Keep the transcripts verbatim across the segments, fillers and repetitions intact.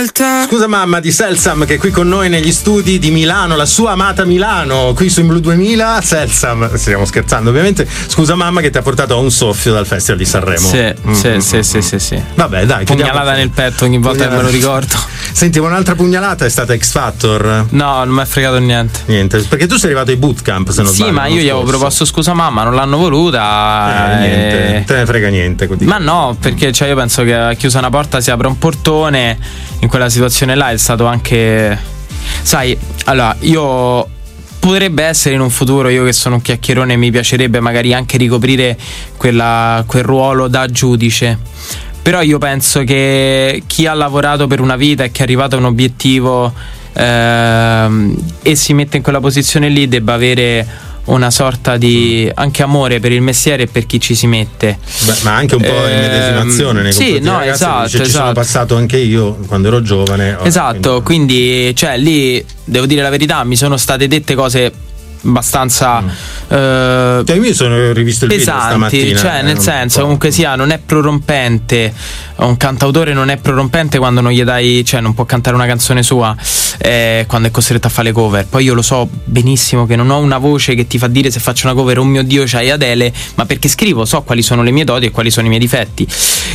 volta. Scusa mamma di Selsam, che è qui con noi negli studi di Milano, la sua amata Milano, qui su In Blu duemila. Selsam, stiamo scherzando ovviamente. Scusa mamma che ti ha portato a un soffio dal Festival di Sanremo. Sì, mm, sì, mm, sì, mm. sì, sì, sì. Vabbè, dai, pugnalata nel petto ogni volta pugnalata. Che me lo ricordo. Senti, un'altra pugnalata è stata X Factor. No, non mi ha fregato niente. Niente, perché tu sei arrivato ai bootcamp, se non sì, sbaglio. Sì, ma io gli avevo proposto scusa mamma, non l'hanno voluta. Eh, niente, e... te ne frega niente. Così. Ma no, perché cioè, io penso che chiusa una porta si apre un portone. In quella situazione là è stato anche, sai, allora io potrebbe essere in un futuro, io che sono un chiacchierone, mi piacerebbe magari anche ricoprire quella, quel ruolo da giudice. Però io penso che chi ha lavorato per una vita e che è arrivato a un obiettivo ehm, e si mette in quella posizione lì debba avere una sorta di anche amore per il mestiere e per chi ci si mette. Beh, ma anche un po' di medesimazione nei sì, no, ragazzi, esatto, dice, esatto. Ci sono passato anche io quando ero giovane. Esatto, quindi... quindi cioè lì devo dire la verità, mi sono state dette cose abbastanza mm. eh, cioè, io sono rivisto il pesanti, video stamattina, cioè eh, nel senso comunque sia non è prorompente, un cantautore non è prorompente quando non gli dai, cioè non può cantare una canzone sua eh, quando è costretto a fare le cover. Poi io lo so benissimo che non ho una voce che ti fa dire se faccio una cover oh mio Dio c'hai Adele, ma perché scrivo, so quali sono le mie doti e quali sono i miei difetti.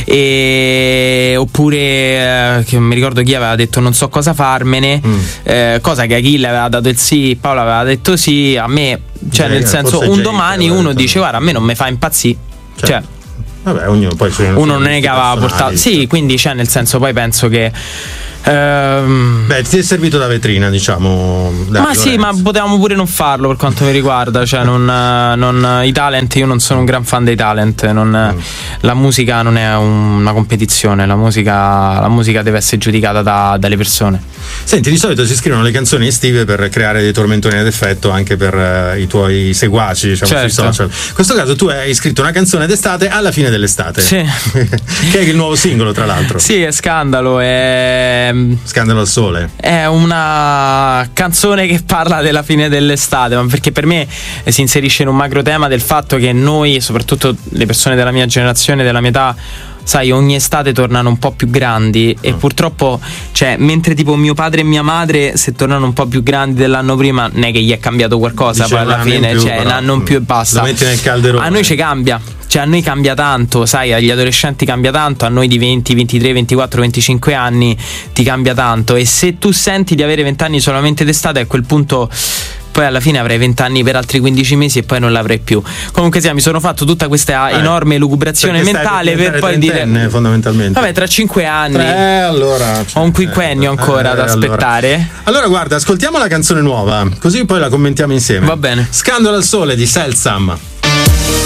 E oppure eh, che mi ricordo chi aveva detto non so cosa farmene, mm. eh, cosa che Achille aveva dato il sì, Paolo aveva detto sì. A me, cioè nel senso un domani uno dice guarda a me non mi fa impazzire, cioè, cioè vabbè, ognuno poi uno non è che aveva portato, sì, quindi cioè nel senso poi penso che ehm... beh ti è servito da vetrina, diciamo. Dai, ma sì, ma potevamo pure non farlo per quanto mi riguarda, cioè non, non i talent, io non sono un gran fan dei talent, non, mm. la musica non è un, una competizione, la musica, la musica deve essere giudicata da, dalle persone. Senti, di solito si scrivono le canzoni estive per creare dei tormentoni ad effetto anche per uh, i tuoi seguaci, diciamo, certo. sui social. In questo caso tu hai scritto una canzone d'estate alla fine dell'estate, sì. che è il nuovo singolo tra l'altro. Sì, è Scandalo, è Scandalo al sole. È una canzone che parla della fine dell'estate, ma perché per me si inserisce in un macro tema del fatto che noi, soprattutto le persone della mia generazione, della mia età, sai, ogni estate tornano un po' più grandi e mm. purtroppo, cioè, mentre tipo mio padre e mia madre se tornano un po' più grandi dell'anno prima non è che gli è cambiato qualcosa, dice, poi alla fine più, cioè un anno in più e basta. Lo metti nel calderone. A noi ci cambia, cioè a noi cambia tanto, sai, agli adolescenti cambia tanto, a noi di venti, ventitré, ventiquattro, venticinque anni ti cambia tanto, e se tu senti di avere venti anni solamente d'estate, a quel punto poi alla fine avrei venti anni per altri quindici mesi e poi non l'avrei più. Comunque sia, mi sono fatto tutta questa eh, enorme lucubrazione mentale per poi dire fondamentalmente. Vabbè, tra cinque anni Tre, allora, ho un quinquennio ancora eh, da aspettare. Allora. allora guarda, ascoltiamo la canzone nuova, così poi la commentiamo insieme. Va bene. Scandalo al sole di Selsam.